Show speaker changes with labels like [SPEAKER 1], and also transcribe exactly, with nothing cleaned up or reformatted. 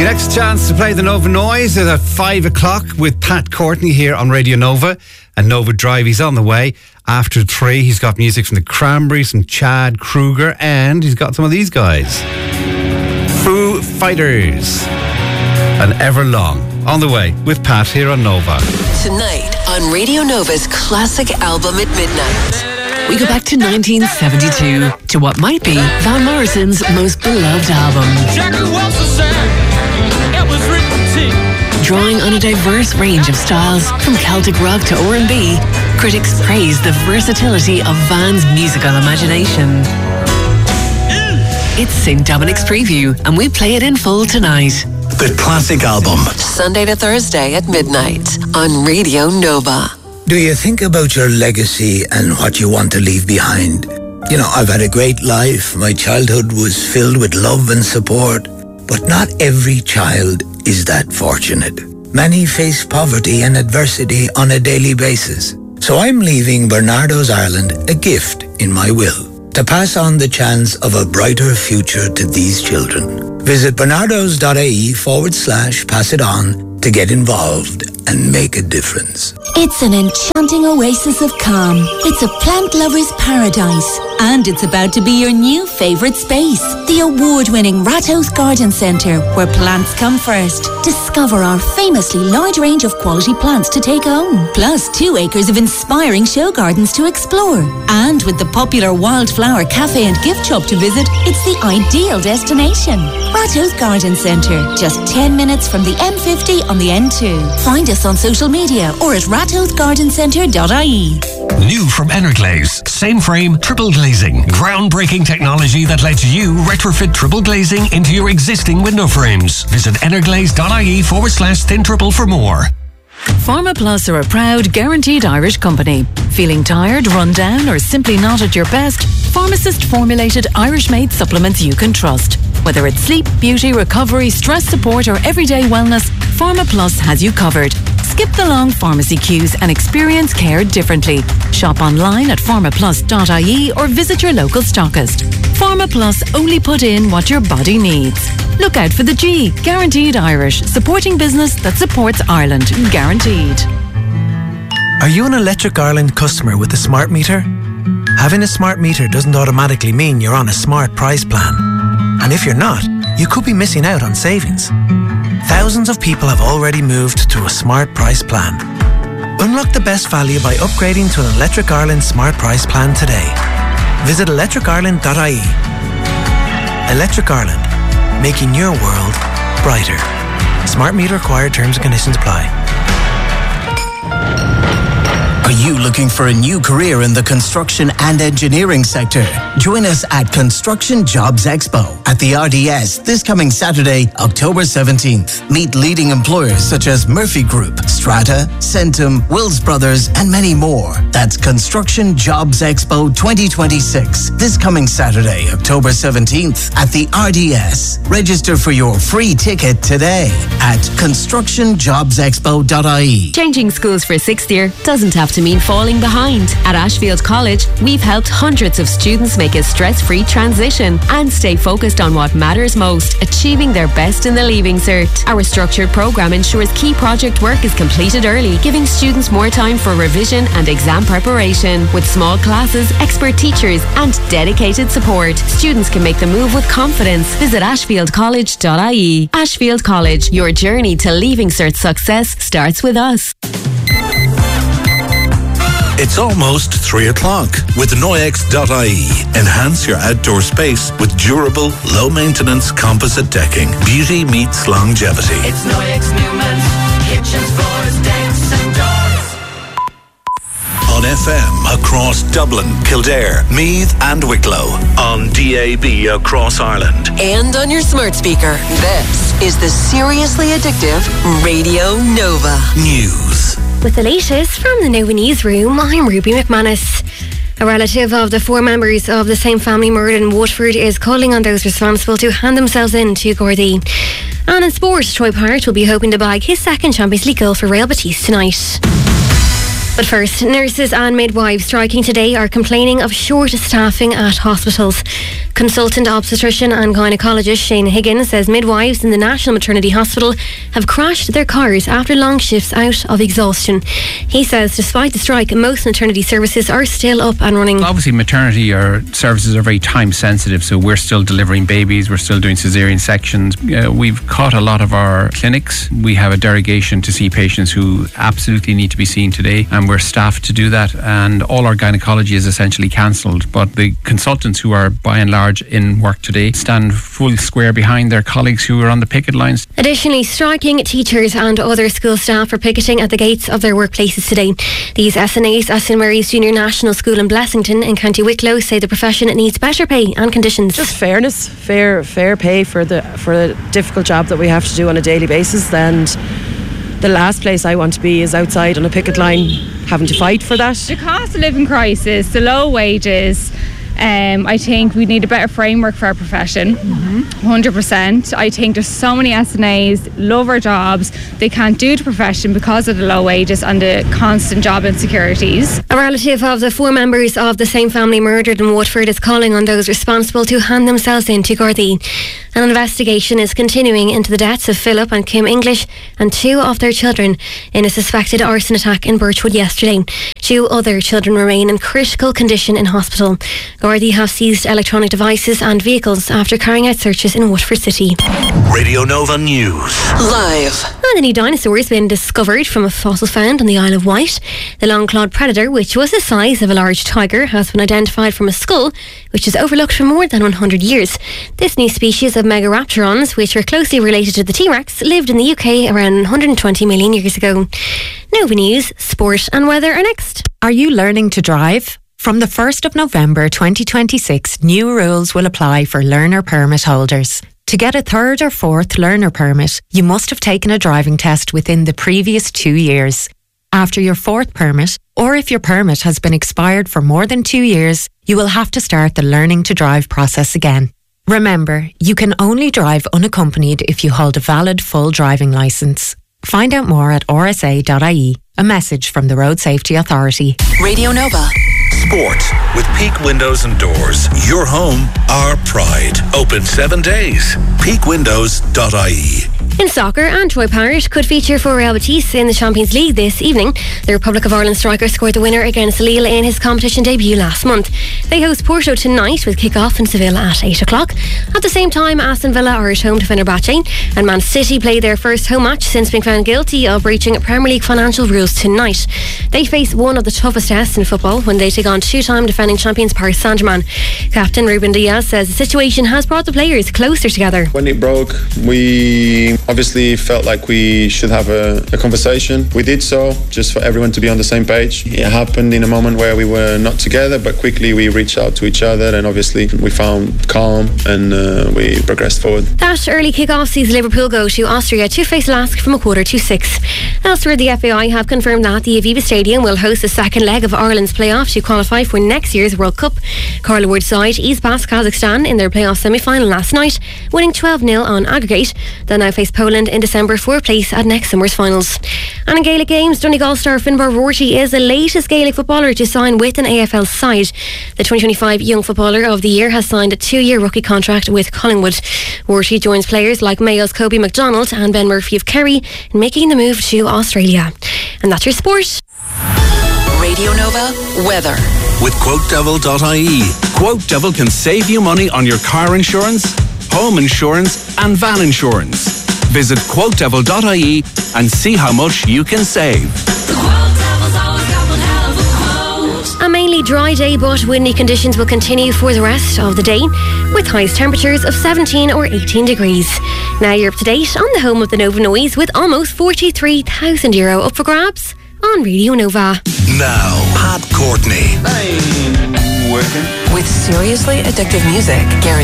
[SPEAKER 1] Your next chance to play the Nova Noise is at five o'clock with Pat Courtney here on Radio Nova and Nova Drive. He's on the way. After three, he's got music from the Cranberries, from Chad Kruger, and he's got some of these guys. Foo Fighters and Everlong. On the way with Pat here on Nova.
[SPEAKER 2] Tonight on Radio Nova's classic album at midnight.
[SPEAKER 3] We go back to nineteen seventy-two to what might be Van Morrison's most beloved album. Drawing on a diverse range of styles, from Celtic rock to R and B, critics praise the versatility of Van's musical imagination. It's Saint Dominic's Preview, and we play it in full tonight.
[SPEAKER 4] The classic album.
[SPEAKER 2] Sunday to Thursday at midnight on Radio Nova.
[SPEAKER 5] Do you think about your legacy and what you want to leave behind? You know, I've had a great life. My childhood was filled with love and support. But not every child is that fortunate. Many face poverty and adversity on a daily basis. So I'm leaving Bernardo's Ireland a gift in my will, to pass on the chance of a brighter future to these children. Visit bernardos.ie forward slash pass it on to get involved and make a difference.
[SPEAKER 6] It's an enchanting oasis of calm. It's a plant lover's paradise. And it's about to be your new favourite space. The award-winning Rathouse Garden Centre, where plants come first. Discover our famously large range of quality plants to take home. Plus two acres of inspiring show gardens to explore. And with the popular Wildflower Cafe and Gift Shop to visit, it's the ideal destination. Rathouse Garden Centre, just ten minutes from the M fifty on the N two. Find us on social media or at rathouse garden centre dot I E.
[SPEAKER 7] New from Energlaze. Same frame, triple glazing. Groundbreaking technology that lets you retrofit triple glazing into your existing window frames. Visit energlaze.ie forward slash thin triple for more.
[SPEAKER 3] Pharmaplus are a proud, guaranteed Irish company. Feeling tired, run down, or simply not at your best? Pharmacist-formulated Irish-made supplements you can trust. Whether it's sleep, beauty, recovery, stress support, or everyday wellness, Pharmaplus has you covered. Skip the long pharmacy queues and experience care differently. Shop online at pharmaplus dot I E or visit your local stockist. Pharmaplus only put in what your body needs. Look out for the G, Guaranteed Irish, supporting business that supports Ireland. Guaranteed.
[SPEAKER 8] Are you an Electric Ireland customer with a smart meter? Having a smart meter doesn't automatically mean you're on a smart price plan. And if you're not, you could be missing out on savings. Thousands of people have already moved to a smart price plan. Unlock the best value by upgrading to an Electric Ireland smart price plan today. Visit electric ireland dot I E. Electric Ireland, making your world brighter. Smart meter required, terms and conditions apply.
[SPEAKER 4] Are you looking for a new career in the construction and engineering sector? Join us at Construction Jobs Expo at the R D S this coming Saturday, October seventeenth. Meet leading employers such as Murphy Group, Strata, Centum, Wills Brothers, and many more. That's Construction Jobs Expo twenty twenty-six this coming Saturday, October seventeenth at the R D S. Register for your free ticket today at construction jobs expo dot I E.
[SPEAKER 9] Changing schools for sixth year doesn't have to mean falling behind. At Ashfield College, we've helped hundreds of students make a stress-free transition and stay focused on what matters most, achieving their best in the Leaving Cert. Our structured programme ensures key project work is completed early, giving students more time for revision and exam preparation. With small classes, expert teachers and dedicated support, students can make the move with confidence. Visit ashfield college dot I E. Ashfield College, your journey to Leaving Cert success starts with us.
[SPEAKER 10] It's almost three o'clock with Noyex dot I E. Enhance your outdoor space with durable, low-maintenance composite decking. Beauty meets longevity.
[SPEAKER 11] It's Noyex Newman's kitchens, floors, decks and doors.
[SPEAKER 10] On F M across Dublin, Kildare, Meath and Wicklow. On D A B across Ireland.
[SPEAKER 2] And on your smart speaker. This is the seriously addictive Radio Nova.
[SPEAKER 10] News.
[SPEAKER 12] With the latest from the Nova Newsroom, I'm Ruby McManus. A relative of the four members of the same family murdered in Waterford is calling on those responsible to hand themselves in to Gardaí. And in sport, Troy Parrott will be hoping to bag his second Champions League goal for Real Betis tonight. But first, nurses and midwives striking today are complaining of short staffing at hospitals. Consultant obstetrician and gynaecologist Shane Higgins says midwives in the National Maternity Hospital have crashed their cars after long shifts out of exhaustion. He says despite the strike, most maternity services are still up and running.
[SPEAKER 13] Obviously, maternity or services are very time sensitive, so we're still delivering babies, we're still doing caesarean sections. Uh, we've cut a lot of our clinics. We have a derogation to see patients who absolutely need to be seen today, and we're staffed to do that, and all our gynaecology is essentially cancelled. But the consultants who are by and large in work today stand full square behind their colleagues who are on the picket lines.
[SPEAKER 12] Additionally, striking teachers and other school staff are picketing at the gates of their workplaces today. These S N As at Saint Mary's Junior National School in Blessington in County Wicklow say the profession needs better pay and conditions.
[SPEAKER 14] Just fairness, fair fair pay for the for the difficult job that we have to do on a daily basis. And the last place I want to be is outside on a picket line having to fight for that.
[SPEAKER 15] The cost of living crisis, the low wages, um, I think we need a better framework for our profession. Mm-hmm. one hundred percent. I think there's so many S N As love our jobs, they can't do the profession because of the low wages and the constant job insecurities.
[SPEAKER 12] A relative of the four members of the same family murdered in Waterford is calling on those responsible to hand themselves in to Gardaí. An investigation is continuing into the deaths of Philip and Kim English and two of their children in a suspected arson attack in Birchwood yesterday. Two other children remain in critical condition in hospital. Gardaí have seized electronic devices and vehicles after carrying out searches in Waterford City.
[SPEAKER 10] Radio Nova News.
[SPEAKER 2] Live.
[SPEAKER 12] And a new dinosaur has been discovered from a fossil found on the Isle of Wight. The long-clawed predator, which was the size of a large tiger, has been identified from a skull which is overlooked for more than one hundred years. This new species of Megaraptorons, which are closely related to the T-Rex, lived in the U K around one hundred twenty million years ago. Nova News, sport and weather are next.
[SPEAKER 16] Are you learning to drive? From the first of November twenty twenty-six, new rules will apply for learner permit holders. To get a third or fourth learner permit, you must have taken a driving test within the previous two years. After your fourth permit, or if your permit has been expired for more than two years, you will have to start the learning to drive process again. Remember, you can only drive unaccompanied if you hold a valid full driving licence. Find out more at r s a dot i e. A message from the Road Safety Authority.
[SPEAKER 2] Radio Nova.
[SPEAKER 10] Sport with Peak Windows and Doors. Your home, our pride. Open seven days. peak windows dot i e.
[SPEAKER 12] In soccer, Antwerp Parish could feature for Real Betis in the Champions League this evening. The Republic of Ireland striker scored the winner against Lille in his competition debut last month. They host Porto tonight with kick-off in Seville at eight o'clock. At the same time, Aston Villa are at home to Fenerbahce, and Man City play their first home match since being found guilty of breaching Premier League financial rules tonight. They face one of the toughest tests in football when they take on two-time defending champions Paris Saint-Germain. Captain Ruben Diaz says the situation has brought the players closer together.
[SPEAKER 17] When it broke, we obviously felt like we should have a, a conversation. We did so, just for everyone to be on the same page. It happened in a moment where we were not together, but quickly we reached out to each other, and obviously we found calm, and uh, we progressed forward.
[SPEAKER 12] That early kick-off sees Liverpool go to Austria to face Lask from a quarter to six. Elsewhere, the F A I have confirmed that the Aviva Stadium will host the second leg of Ireland's playoff to qualify for next year's World Cup. Carla Wood's side eased past Kazakhstan in their playoff semi-final last night, winning twelve nil on aggregate. They'll now face Poland in December for a place at next summer's finals. And in Gaelic games, Donegal star Finbar Rorty is the latest Gaelic footballer to sign with an A F L side. The twenty twenty-five Young Footballer of the Year has signed a two-year rookie contract with Collingwood. Rorty joins players like Mayo's Kobe McDonald and Ben Murphy of Kerry in making the move to Australia. And that's your sport.
[SPEAKER 2] Radio Nova weather.
[SPEAKER 10] With quote devil dot i e. Quote Devil can save you money on your car insurance, home insurance and van insurance. Visit quote devil dot i e and see how much you can save.
[SPEAKER 12] A mainly dry day, but windy conditions will continue for the rest of the day, with highest temperatures of seventeen or eighteen degrees. Now you're up to date on the home of the Nova Noise, with almost forty-three thousand euro up for grabs on Radio Nova.
[SPEAKER 10] Now, Pat Courtney.
[SPEAKER 2] Hey, working. With seriously addictive music, guaranteed.